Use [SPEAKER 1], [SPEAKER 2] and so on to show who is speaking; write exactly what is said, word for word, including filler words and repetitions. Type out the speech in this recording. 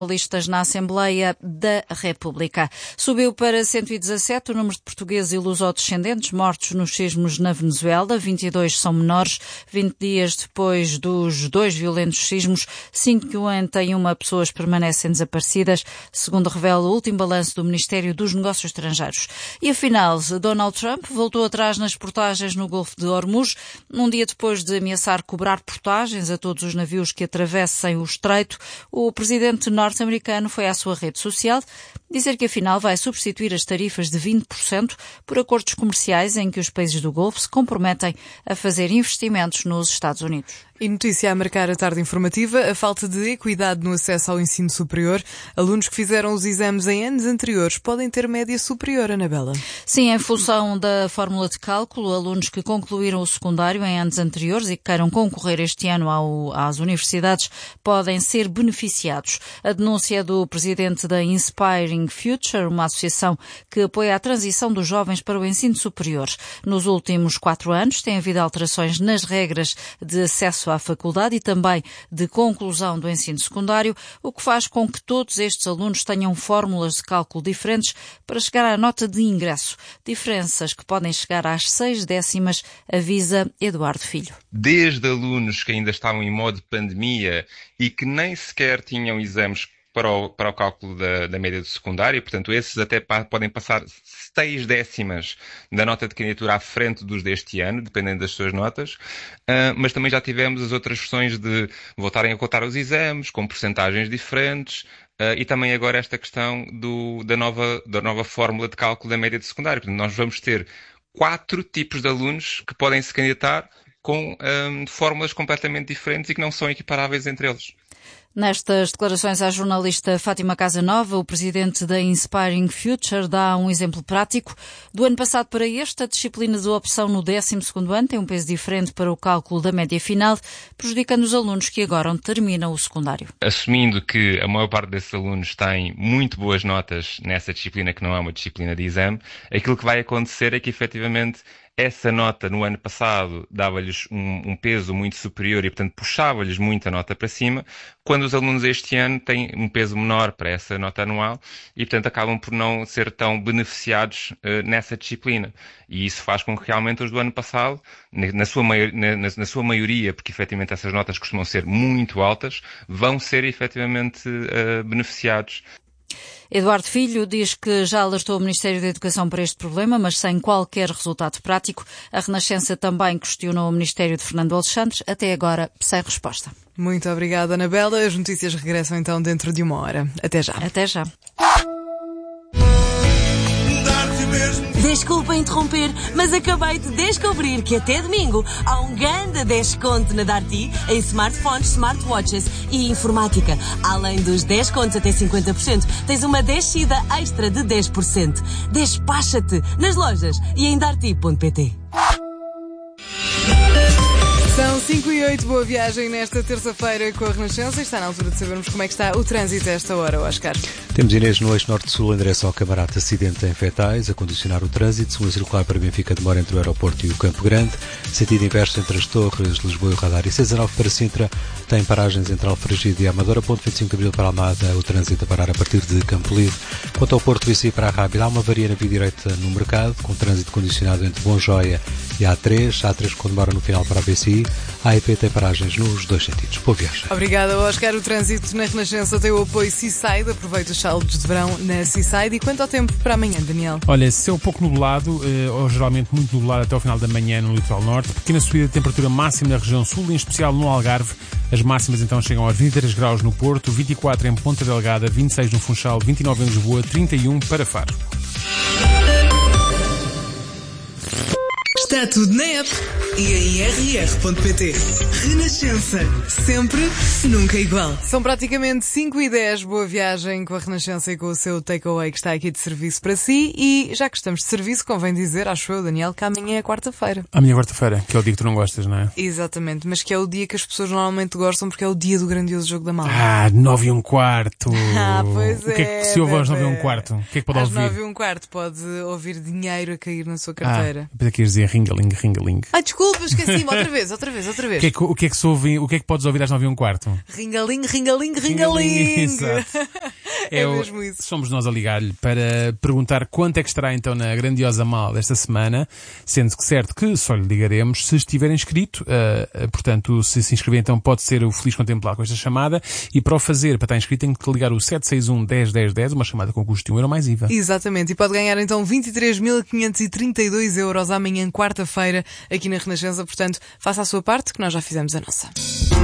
[SPEAKER 1] Listas na Assembleia da República. Subiu para cento e dezassete o número de portugueses e lusodescendentes mortos nos sismos na Venezuela. vinte e dois são menores. vinte dias depois dos dois violentos sismos, cinquenta e uma pessoas permanecem desaparecidas, segundo revela o último balanço do Ministério dos Negócios Estrangeiros. E afinal, Donald Trump voltou atrás nas portagens no Golfo de Hormuz, um dia depois de ameaçar cobrar portagens a todos os navios que atravessem o estreito. O presidente norte norte-americano foi à sua rede social dizer que afinal vai substituir as tarifas de vinte por cento por acordos comerciais em que os países do Golfo se comprometem a fazer investimentos nos Estados Unidos.
[SPEAKER 2] E notícia a marcar a tarde informativa, a falta de equidade no acesso ao ensino superior. Alunos que fizeram os exames em anos anteriores podem ter média superior, Anabela.
[SPEAKER 1] Sim, em função da fórmula de cálculo, alunos que concluíram o secundário em anos anteriores e que queiram concorrer este ano ao, às universidades podem ser beneficiados. A denúncia do presidente da Inspiring Future, uma associação que apoia a transição dos jovens para o ensino superior. Nos últimos quatro anos tem havido alterações nas regras de acesso à faculdade e também de conclusão do ensino secundário, o que faz com que todos estes alunos tenham fórmulas de cálculo diferentes para chegar à nota de ingresso. Diferenças que podem chegar às seis décimas, avisa Eduardo Filho.
[SPEAKER 3] Desde alunos que ainda estavam em modo pandemia e que nem sequer tinham exames para o, para o cálculo da, da média do secundário, portanto esses até pa, podem passar seis décimas da nota de candidatura à frente dos deste ano, dependendo das suas notas, uh, mas também já tivemos as outras versões de voltarem a contar os exames, com percentagens diferentes, uh, e também agora esta questão do, da, nova, da nova fórmula de cálculo da média do secundário. Portanto, nós vamos ter quatro tipos de alunos que podem se candidatar com um, fórmulas completamente diferentes e que não são equiparáveis entre eles.
[SPEAKER 1] Nestas declarações à jornalista Fátima Casanova, o presidente da Inspiring Future dá um exemplo prático. Do ano passado para este, a disciplina de opção no décimo segundo ano tem um peso diferente para o cálculo da média final, prejudicando os alunos que agora terminam o secundário.
[SPEAKER 3] Assumindo que a maior parte desses alunos tem muito boas notas nessa disciplina, que não é uma disciplina de exame, aquilo que vai acontecer é que, efetivamente, essa nota no ano passado dava-lhes um, um peso muito superior e, portanto, puxava-lhes muita nota para cima, quando os alunos este ano têm um peso menor para essa nota anual e, portanto, acabam por não ser tão beneficiados uh, nessa disciplina. E isso faz com que realmente os do ano passado, na sua, maior, na, na sua maioria, porque efetivamente essas notas costumam ser muito altas, vão ser efetivamente uh, beneficiados.
[SPEAKER 1] Eduardo Filho diz que já alertou o Ministério da Educação para este problema, mas sem qualquer resultado prático. A Renascença também questionou o Ministério de Fernando Alexandre, até agora sem resposta.
[SPEAKER 2] Muito obrigada, Anabela. As notícias regressam então dentro de uma hora. Até já.
[SPEAKER 1] Até já.
[SPEAKER 4] Desculpa interromper, mas acabei de descobrir que até domingo há um grande desconto na Darty em smartphones, smartwatches e informática. Além dos descontos até cinquenta por cento, tens uma descida extra de dez por cento. Despacha-te nas lojas e em darty ponto pt.
[SPEAKER 2] São cinco e oito, boa viagem nesta terça-feira com a Renascença. Está na altura de sabermos como é que está o trânsito a esta hora, Oscar.
[SPEAKER 5] Temos Inês no eixo norte-sul, endereço ao Camarate, acidente em Fetais, a condicionar o trânsito. Segunda circular para Benfica demora entre o aeroporto e o Campo Grande. Sentido inverso entre as Torres, Lisboa e o Radar. E seis dezanove para Sintra, tem paragens entre Alfragide e Amadora. Ponto vinte e cinco de Abril para Almada, o trânsito a parar a partir de Campo Livre. Quanto ao Porto, isso aí para a Rábida, há uma varia na via direita no mercado, com trânsito condicionado entre Bom Joia e A três. A três quando demora no final para a B C I. A I P tem paragens nos dois sentidos. Boa viagem.
[SPEAKER 2] Obrigada, Oscar. O trânsito na Renascença tem o apoio Seaside. Aproveita os saldos de verão na Seaside. E quanto ao tempo para amanhã, Daniel?
[SPEAKER 6] Olha, céu pouco nublado, ou geralmente muito nublado até ao final da manhã no litoral norte. Pequena subida de temperatura máxima na região sul, em especial no Algarve. As máximas então chegam aos vinte e três graus no Porto, vinte e quatro em Ponta Delgada, vinte e seis no Funchal, vinte e nove em Lisboa, trinta e um para Faro.
[SPEAKER 7] Está tudo na app e em r r ponto p t. Renascença. Sempre, nunca igual.
[SPEAKER 2] São praticamente cinco e dez. Boa viagem com a Renascença e com o seu takeaway que está aqui de serviço para si. E já que estamos de serviço, convém dizer, acho eu, Daniel, que amanhã é quarta-feira.
[SPEAKER 6] Amanhã é quarta-feira, que é o dia que tu não gostas, não é?
[SPEAKER 2] Exatamente, mas que é o dia que as pessoas normalmente gostam porque é o dia do grandioso jogo da Malta.
[SPEAKER 6] Ah, nove e um quarto.
[SPEAKER 2] Ah, pois é.
[SPEAKER 6] O que é que se ouve às nove e um quarto? O que é que pode
[SPEAKER 2] às
[SPEAKER 6] ouvir?
[SPEAKER 2] Às nove e um quarto pode ouvir dinheiro a cair na sua carteira.
[SPEAKER 6] Ah, depois aqui dizer ringaling, ringaling.
[SPEAKER 2] Ai, desculpa. desculpa, esqueci-me. Outra vez, outra vez, outra vez.
[SPEAKER 6] O que é que, o que, é que, se ouve, o que, é que podes ouvir às nove e um quarto?
[SPEAKER 2] Ringaling, ringaling, ringaling.
[SPEAKER 6] Exato.
[SPEAKER 2] É,
[SPEAKER 6] É o-
[SPEAKER 2] mesmo isso.
[SPEAKER 6] Somos nós a ligar-lhe para perguntar quanto é que estará então na grandiosa mal desta semana, sendo que certo que só lhe ligaremos se estiver inscrito. Uh, uh, portanto, se se inscrever então pode ser o feliz contemplado com esta chamada, e para o fazer, para estar inscrito, tem que ligar o sete seis um, dez, dez, dez, uma chamada com custo de um euro mais I V A.
[SPEAKER 2] Exatamente, e pode ganhar então vinte e três mil quinhentos e trinta e dois euros amanhã, quarta-feira, aqui na Renascença. Portanto, faça a sua parte, que nós já fizemos a nossa.